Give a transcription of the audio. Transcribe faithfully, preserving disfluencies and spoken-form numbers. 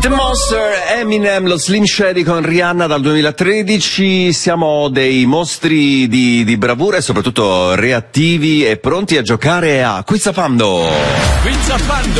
The Monster, Eminem, lo Slim Shady con Rihanna dal duemilatredici. Siamo dei mostri di, di bravura e soprattutto reattivi e pronti a giocare a Quizzafando. Quizzafando.